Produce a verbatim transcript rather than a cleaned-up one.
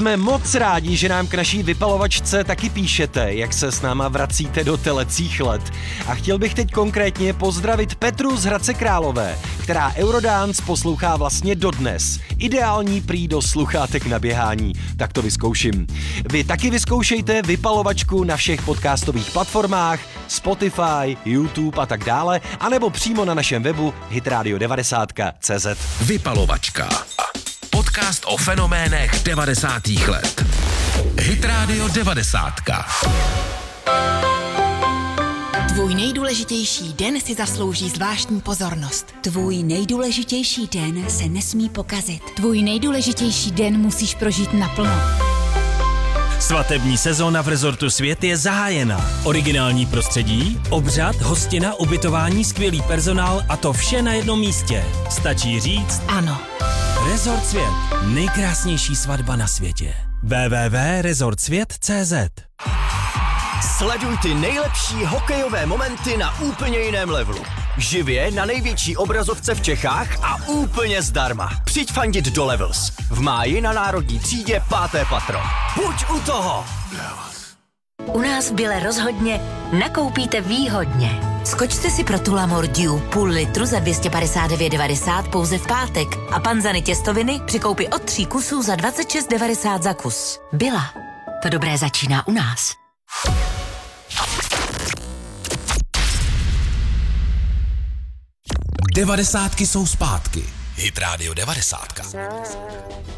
jsme moc rádi, že nám k naší vypalovačce taky píšete, jak se s náma vracíte do telecích let. A chtěl bych teď konkrétně pozdravit Petru z Hradce Králové, která Eurodance poslouchá vlastně dodnes. Ideální prý do sluchátek na běhání, tak to vyzkouším. Vy taky vyzkoušejte vypalovačku na všech podcastových platformách, Spotify, YouTube a tak dále, anebo přímo na našem webu hitradio devadesát tečka cé zet. Vypalovačka. Podcast o fenoménech devadesátých let. Hitradio devadesát. Tvůj nejdůležitější den si zaslouží zvláštní pozornost. Tvůj nejdůležitější den se nesmí pokazit. Tvůj nejdůležitější den musíš prožít naplno. Svatební sezóna v rezortu Svět je zahájena. Originální prostředí, obřad, hostina, ubytování, skvělý personál a to vše na jednom místě. Stačí říct ano. Rezort Svět. Nejkrásnější svatba na světě. w w w tečka rezort svět tečka cé zet. Sleduj ty nejlepší hokejové momenty na úplně jiném levelu. Živě na největší obrazovce v Čechách a úplně zdarma. Přijď fandit do Levels. V máji na Národní třídě páté patro. Buď u toho! U nás v Bile rozhodně nakoupíte výhodně. Skočte si pro Tulamor Dew půl litru za dvě stě padesát devět devadesát pouze v pátek a panzany těstoviny při koupi od tří kusů za dvacet šest devadesát za kus. Bila. To dobré začíná u nás. Devadesátky jsou zpátky. Hitradio devadesát.